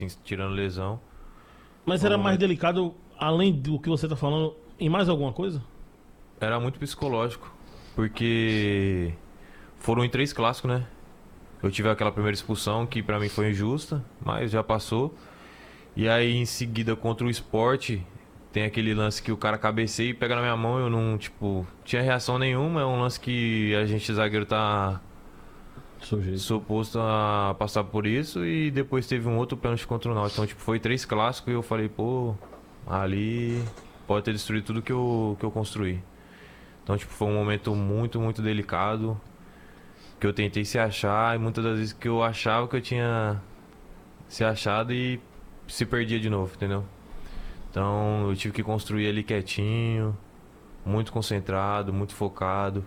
tirando lesão. Mas era mais delicado, além do que você tá falando, em mais alguma coisa? Era muito psicológico, porque foram em 3 clássicos, né? Eu tive aquela primeira expulsão que pra mim foi injusta, mas já passou. E aí em seguida contra o Sport, tem aquele lance que o cara cabeceia e pega na minha mão, eu não, tipo, tinha reação nenhuma, é um lance que a gente zagueiro tá suposto a passar por isso, e depois teve um outro pênalti contra o Náutico. Então, tipo, foi 3 clássicos e eu falei, pô, ali pode ter destruído tudo que eu construí. Então, tipo, foi um momento muito, muito delicado, que eu tentei se achar, e muitas das vezes que eu achava que eu tinha se achado e se perdia de novo, entendeu? Então, eu tive que construir ali quietinho, muito concentrado, muito focado,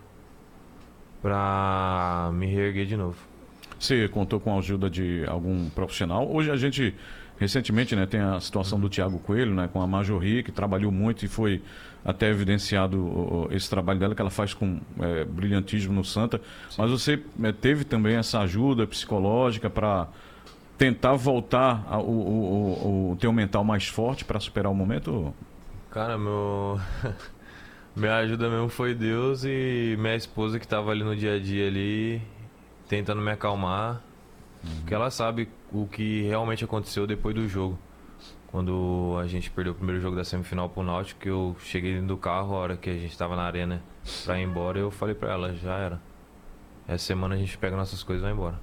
pra me reerguer de novo. Você contou com a ajuda de algum profissional? Hoje a gente, recentemente, né, tem a situação do Thiago Coelho, né, com a Majorri, que trabalhou muito e foi até evidenciado esse trabalho dela, que ela faz com brilhantismo no Santa. Sim. Mas você teve também essa ajuda psicológica para tentar voltar o teu mental mais forte para superar o momento? Cara, minha ajuda mesmo foi Deus e minha esposa, que tava ali no dia a dia ali, tentando me acalmar, porque ela sabe o que realmente aconteceu depois do jogo. Quando a gente perdeu o primeiro jogo da semifinal pro Náutico, que eu cheguei dentro do carro, a hora que a gente tava na arena pra ir embora, eu falei pra ela, já era. Essa semana a gente pega nossas coisas e vai embora.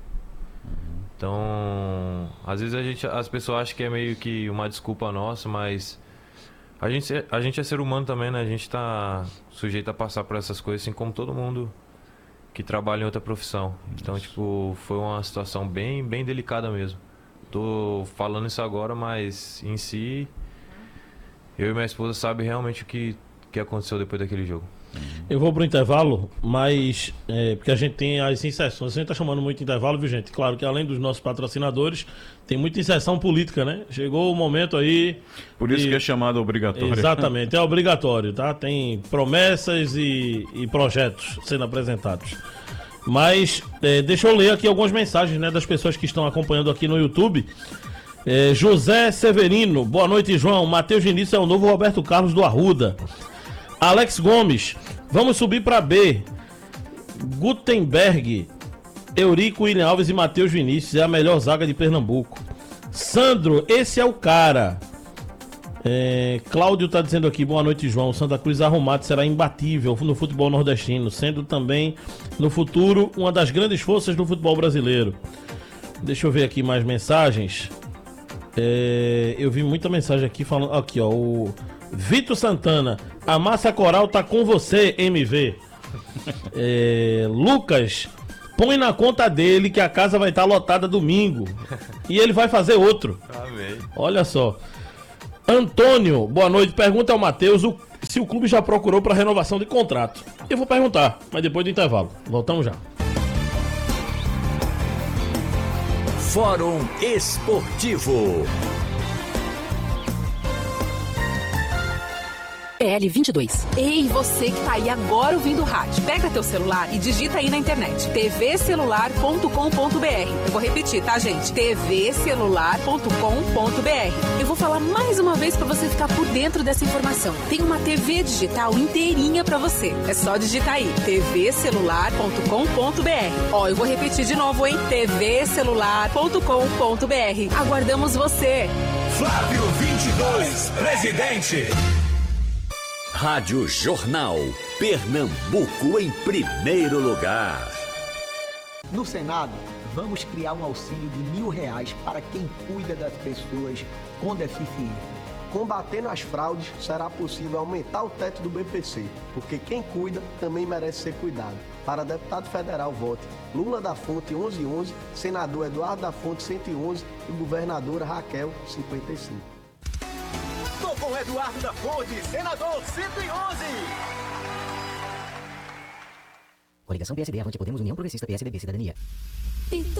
Então, às vezes as pessoas acham que é meio que uma desculpa nossa, mas a gente é ser humano também, né? A gente tá sujeito a passar por essas coisas, assim como todo mundo que trabalha em outra profissão. Então, tipo, foi uma situação bem, bem delicada mesmo. Tô falando isso agora, mas em si, eu e minha esposa sabem realmente o que aconteceu depois daquele jogo. Eu vou pro intervalo, mas porque a gente tem as inserções. A gente tá chamando muito intervalo, viu, gente? Claro que além dos nossos patrocinadores, tem muita inserção política, né? Chegou o momento aí. Por isso que é chamado obrigatório. Exatamente, é obrigatório, tá? Tem promessas e projetos sendo apresentados. Mas deixa eu ler aqui algumas mensagens, né, das pessoas que estão acompanhando aqui no YouTube. José Severino, boa noite, João. Matheus Vinícius é o novo Roberto Carlos do Arruda. Alex Gomes, vamos subir para B. Gutenberg, Eurico, William Alves e Matheus Vinícius é a melhor zaga de Pernambuco. Sandro, esse é o cara. Cláudio tá dizendo aqui, boa noite, João. Santa Cruz arrumado será imbatível no futebol nordestino, sendo também no futuro uma das grandes forças do futebol brasileiro. Deixa eu ver aqui mais mensagens. Eu vi muita mensagem aqui falando. Aqui, ó, o Vitor Santana, a massa coral tá com você, MV. Lucas, põe na conta dele que a casa vai estar lotada domingo e ele vai fazer outro. Amém. Olha só. Antônio, boa noite. Pergunta ao Matheus se o clube já procurou para renovação de contrato. Eu vou perguntar, mas depois do intervalo. Voltamos já. Fórum Esportivo. PL22. Ei, você que tá aí agora ouvindo o rádio, pega teu celular e digita aí na internet tvcelular.com.br. Eu vou repetir, tá, gente? tvcelular.com.br. Eu vou falar mais uma vez pra você ficar por dentro dessa informação. Tem uma TV digital inteirinha pra você. É só digitar aí tvcelular.com.br. Ó, eu vou repetir de novo, hein? tvcelular.com.br. Aguardamos você. Flávio 22, presidente. Rádio Jornal, Pernambuco em primeiro lugar. No Senado, vamos criar um auxílio de R$ 1.000 para quem cuida das pessoas com deficiência. Combatendo as fraudes, será possível aumentar o teto do BPC, porque quem cuida também merece ser cuidado. Para deputado federal, vote Lula da Fonte 1111, senador Eduardo da Fonte 111 e governadora Raquel 55. Tô com Eduardo da Fonte, senador 111. Coligação PSB, Avante Podemos, União Progressista, PSDB, Cidadania. Pinto